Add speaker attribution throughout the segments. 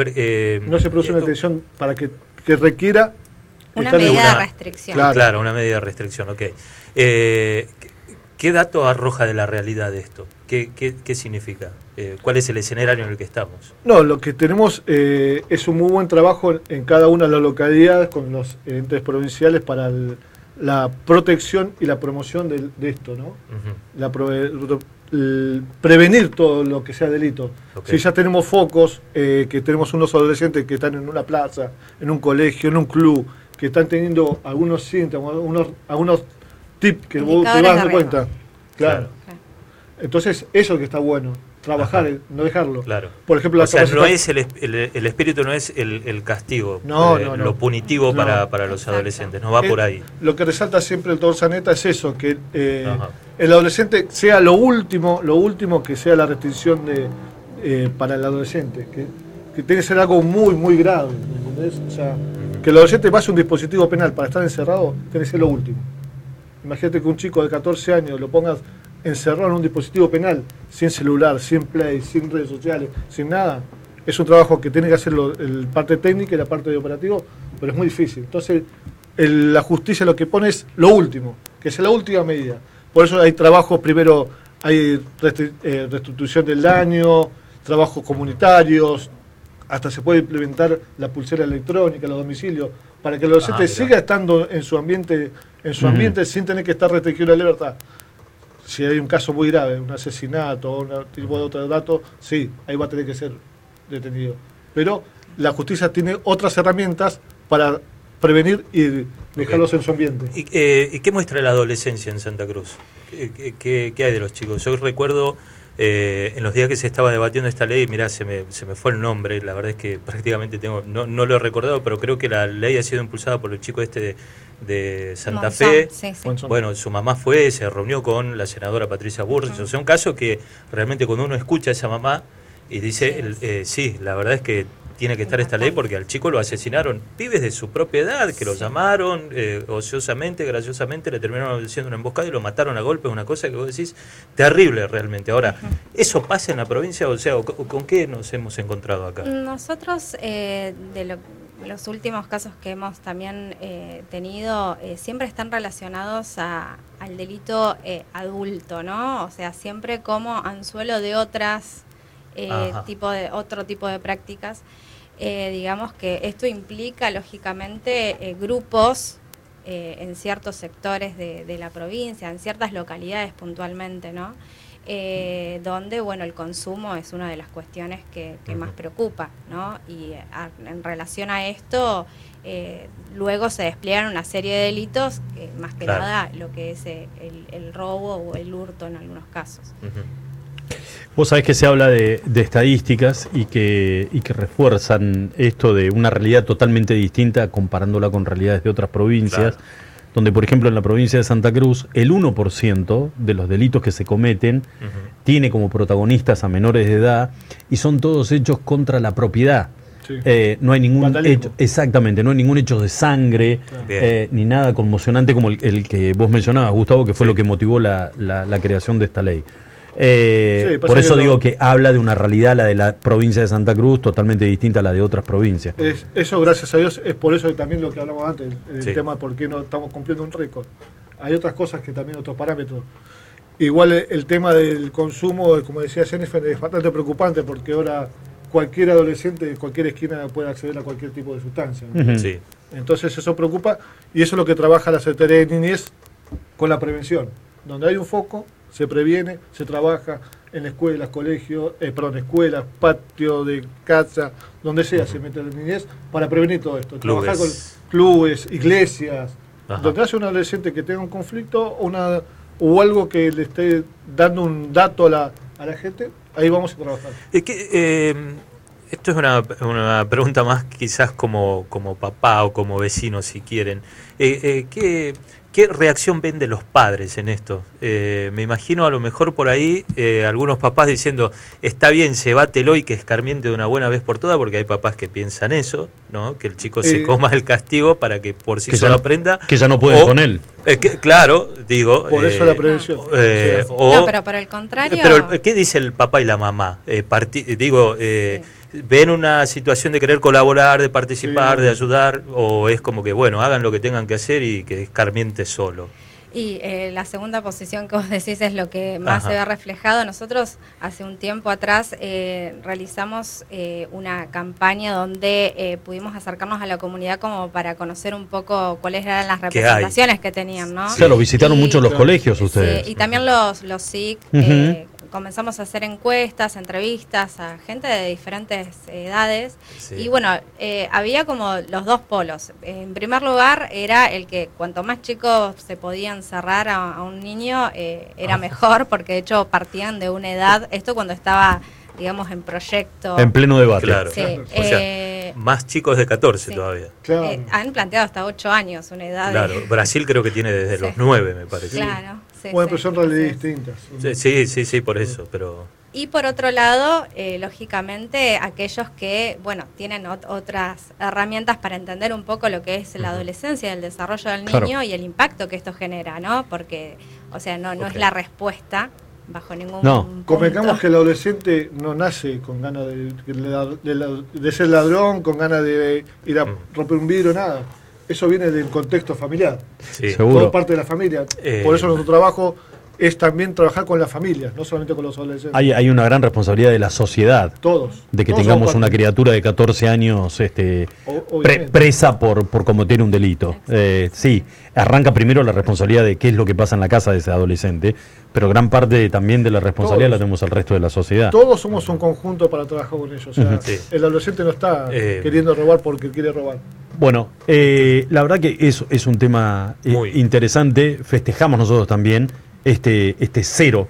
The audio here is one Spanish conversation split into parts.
Speaker 1: No se produce una detención para que requiera...
Speaker 2: Una medida de restricción.
Speaker 3: Claro, una medida de restricción, ok. ¿Qué dato arroja de la realidad de esto? ¿Qué significa? ¿Cuál es el escenario en el que estamos?
Speaker 1: No, lo que tenemos es un muy buen trabajo en cada una de las localidades con los entes provinciales para la protección y la promoción de esto, ¿no? Prevenir todo lo que sea delito. Okay. Si ya tenemos focos, que tenemos unos adolescentes que están en una plaza, en un colegio, en un club, que están teniendo algunos síntomas, algunos tips que vos te vas dando cuenta. Claro. Entonces, eso que está bueno. Trabajar, no dejarlo.
Speaker 3: Claro.
Speaker 1: Por ejemplo,
Speaker 3: o sea, no es el espíritu no es el castigo, lo punitivo para los adolescentes, no va por ahí.
Speaker 1: Lo que resalta siempre el doctor Zanetta es eso, que el adolescente sea lo último que sea la restricción para el adolescente, que tiene que ser algo muy, muy grave, ¿entendés? O sea, que el adolescente pase un dispositivo penal para estar encerrado, tiene que ser lo último. Imagínate que un chico de 14 años lo pongas encerrado en un dispositivo penal, sin celular, sin play, sin redes sociales, sin nada. Es un trabajo que tiene que hacer la parte técnica y la parte de operativo, pero es muy difícil. Entonces, la justicia lo que pone es lo último, que es la última medida. Por eso hay trabajos, primero hay restitución del daño, trabajos comunitarios, hasta se puede implementar la pulsera electrónica, los domicilios, para que el adolescente siga estando en su ambiente sin tener que estar restringido la libertad. Si hay un caso muy grave, un asesinato o un tipo de otro dato, sí, ahí va a tener que ser detenido. Pero la justicia tiene otras herramientas para prevenir y dejarlos en su ambiente.
Speaker 3: ¿Y qué muestra la adolescencia en Santa Cruz? ¿Qué hay de los chicos? Yo recuerdo en los días que se estaba debatiendo esta ley, mirá, se me fue el nombre, la verdad es que prácticamente no lo he recordado, pero creo que la ley ha sido impulsada por el chico de Santa Fe.
Speaker 2: Sí.
Speaker 3: Bueno, su mamá se reunió con la senadora Patricia Bullrich. O sea, un caso que realmente cuando uno escucha a esa mamá y dice, sí, la verdad es que tiene que estar esta ley porque al chico lo asesinaron pibes de su propia edad, que lo llamaron ociosamente, graciosamente, le terminaron haciendo una emboscada y lo mataron a golpes, una cosa que vos decís terrible realmente. Ahora, ¿eso pasa en la provincia? O sea, ¿con qué nos hemos encontrado acá?
Speaker 2: Nosotros, los últimos casos que hemos también tenido, siempre están relacionados al delito adulto, ¿no? O sea, siempre como anzuelo de otro tipo de prácticas. Digamos que esto implica, lógicamente, grupos en ciertos sectores de la provincia, en ciertas localidades puntualmente, ¿no? Donde, bueno, el consumo es una de las cuestiones que más preocupa, ¿no? Y en relación a esto, luego se despliegan una serie de delitos, más que nada lo que es el robo o el hurto en algunos casos.
Speaker 4: Vos sabés que se habla de estadísticas y que refuerzan esto de una realidad totalmente distinta comparándola con realidades de otras provincias, donde por ejemplo en la provincia de Santa Cruz el 1% de los delitos que se cometen tiene como protagonistas a menores de edad y son todos hechos contra la propiedad. Sí. No hay ningún hecho, exactamente, no hay ningún hecho de sangre, ni nada conmocionante como el que vos mencionabas, Gustavo, que fue lo que motivó la creación de esta ley. Por eso digo que habla de una realidad, la de la provincia de Santa Cruz, totalmente distinta a la de otras provincias.
Speaker 1: Eso, gracias a Dios, es por eso también lo que hablamos antes, el tema de por qué no estamos cumpliendo un récord. Hay otras cosas que también, otros parámetros. Igual el tema del consumo, como decía Jennifer, es bastante preocupante porque ahora cualquier adolescente de cualquier esquina puede acceder a cualquier tipo de sustancia, ¿no?
Speaker 3: Sí.
Speaker 1: Entonces eso preocupa y eso es lo que trabaja la Secretaría de Niñez con la prevención. Donde hay un foco, se previene, se trabaja en escuelas, colegios, escuelas, patio de casa, donde sea, se mete la niñez para prevenir todo esto.
Speaker 3: Clubes.
Speaker 1: Trabajar con clubes, iglesias, donde hace un adolescente que tenga un conflicto o algo que le esté dando un dato a la gente, ahí vamos a trabajar.
Speaker 3: Esto es una pregunta más quizás como papá o como vecino, si quieren. ¿Qué reacción ven de los padres en esto? Me imagino a lo mejor por ahí algunos papás diciendo, está bien, llévatelo y que escarmiente de una buena vez por todas, porque hay papás que piensan eso, ¿no? Que el chico se coma el castigo para que por sí solo aprenda.
Speaker 4: Que ya no puede con él.
Speaker 3: Claro, digo.
Speaker 1: Por eso la prevención.
Speaker 2: No, pero por el contrario.
Speaker 3: Pero, ¿qué dice el papá y la mamá? ven una situación de querer colaborar, de participar, de ayudar, o es como que, bueno, hagan lo que tengan que hacer y que escarmiente solo?
Speaker 2: Y la segunda posición que vos decís es lo que más se ve reflejado. Nosotros hace un tiempo atrás realizamos una campaña donde pudimos acercarnos a la comunidad como para conocer un poco cuáles eran las representaciones que tenían, ¿no?
Speaker 4: Claro, visitaron mucho los colegios ustedes.
Speaker 2: Sí, y también los SIC. Comenzamos a hacer encuestas, entrevistas a gente de diferentes edades y bueno, había como los dos polos. En primer lugar era el que cuanto más chicos se podía encerrar a un niño era mejor, porque de hecho partían de una edad, esto cuando estaba, digamos, en proyecto.
Speaker 4: En pleno debate.
Speaker 3: Claro.
Speaker 2: Sí,
Speaker 3: O sea, más chicos de 14 todavía.
Speaker 1: Claro.
Speaker 2: Han planteado hasta 8 años una edad.
Speaker 3: Claro, Brasil creo que tiene desde los 9, me parece.
Speaker 2: Claro.
Speaker 1: Bueno, pero son realidades distintas.
Speaker 3: Sí, por eso, pero...
Speaker 2: Y por otro lado, lógicamente, aquellos que, bueno, tienen otras herramientas para entender un poco lo que es la adolescencia, el desarrollo del niño y el impacto que esto genera, ¿no? Porque, o sea, no es la respuesta bajo ningún punto.
Speaker 1: Convengamos que el adolescente no nace con ganas de ser ladrón, con ganas de ir a romper un vidrio, nada. Eso viene del contexto familiar.
Speaker 3: Sí.
Speaker 4: Seguro.
Speaker 1: Todo parte de la familia. Por eso nuestro trabajo es también trabajar con las familias, no solamente con los adolescentes.
Speaker 4: Hay una gran responsabilidad de la sociedad.
Speaker 1: Todos.
Speaker 4: De que
Speaker 1: Todos
Speaker 4: tengamos una criatura de 14 años presa por cometer un delito. Sí, arranca primero la responsabilidad de qué es lo que pasa en la casa de ese adolescente, pero gran parte también de la responsabilidad la tenemos al resto de la sociedad.
Speaker 1: Todos somos un conjunto para trabajar con ellos. O sea, el adolescente no está queriendo robar porque quiere robar.
Speaker 4: Bueno, la verdad que es un tema interesante. Festejamos nosotros también este cero,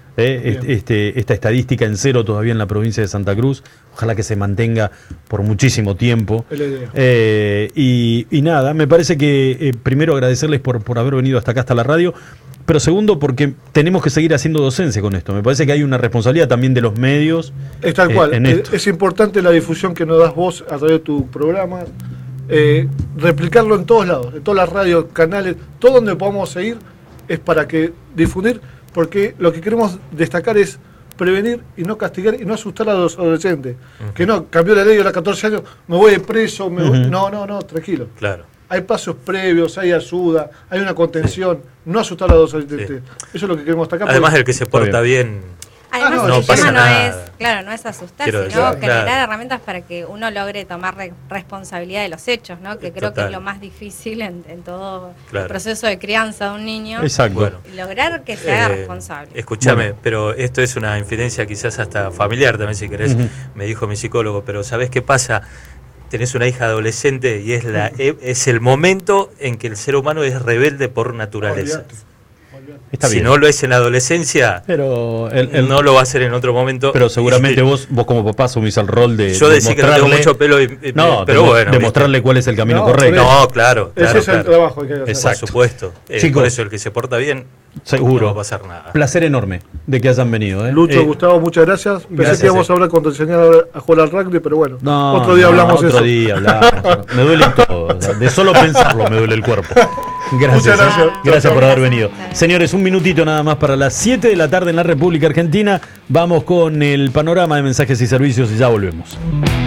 Speaker 4: esta estadística en cero todavía en la provincia de Santa Cruz. Ojalá que se mantenga por muchísimo tiempo.
Speaker 1: Es la idea.
Speaker 4: Y nada, me parece que primero agradecerles por haber venido hasta acá, hasta la radio. Pero segundo, porque tenemos que seguir haciendo docencia con esto. Me parece que hay una responsabilidad también de los medios.
Speaker 1: Es tal cual.
Speaker 4: En esto.
Speaker 1: Es importante la difusión que nos das vos a través de tu programa. Replicarlo en todos lados, en todas las radios, canales, todo donde podamos seguir es para que difundir, porque lo que queremos destacar es prevenir y no castigar y no asustar a los adolescentes. Que no, cambió la ley a los 14 años, me voy de preso, no, tranquilo.
Speaker 3: Claro.
Speaker 1: Hay pasos previos, hay ayuda, hay una contención, no asustar a los adolescentes. Eso es lo que queremos destacar.
Speaker 3: Además, el que se porta bien...
Speaker 2: Además,
Speaker 3: no
Speaker 2: el
Speaker 3: pasa
Speaker 2: tema
Speaker 3: nada.
Speaker 2: no es asustar,
Speaker 3: Quiero
Speaker 2: sino
Speaker 3: decir,
Speaker 2: generar herramientas para que uno logre tomar responsabilidad de los hechos, ¿no? Que creo que es lo más difícil en todo el proceso de crianza de un niño.
Speaker 4: Exacto.
Speaker 3: Bueno,
Speaker 2: lograr que se haga responsable.
Speaker 3: Escúchame, pero esto es una infidencia quizás hasta familiar también, si querés. Me dijo mi psicólogo, pero ¿sabés qué pasa? Tenés una hija adolescente y es el momento en que el ser humano es rebelde por naturaleza.
Speaker 4: Está bien.
Speaker 3: Si no lo es en la adolescencia,
Speaker 4: pero
Speaker 3: no lo va a hacer en otro momento.
Speaker 4: Pero seguramente vos como papá asumís el rol de
Speaker 3: yo decía que no tengo mucho pelo, pero bueno,
Speaker 4: demostrarle cuál es el camino correcto.
Speaker 3: No, claro.
Speaker 1: Ese es el trabajo que hay que hacer.
Speaker 3: Por supuesto.
Speaker 4: Chicos,
Speaker 3: por eso el que se porta bien,
Speaker 4: seguro.
Speaker 3: No va a pasar nada.
Speaker 4: Placer enorme de que hayan venido.
Speaker 1: Lucho, Gustavo, muchas gracias. Pensé que íbamos a hablar cuando te enseñara a jugar al rugby, pero bueno. Otro día hablamos
Speaker 4: eso. Otro día hablamos. Me duele todo. De solo pensarlo me duele el cuerpo. Gracias. Gracias por haber venido. Señores, un minutito nada más para las 7 de la tarde en la República Argentina. Vamos con el panorama de mensajes y servicios y ya volvemos.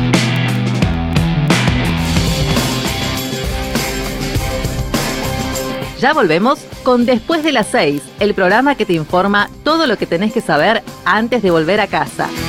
Speaker 5: Ya volvemos con Después de las 6, el programa que te informa todo lo que tenés que saber antes de volver a casa.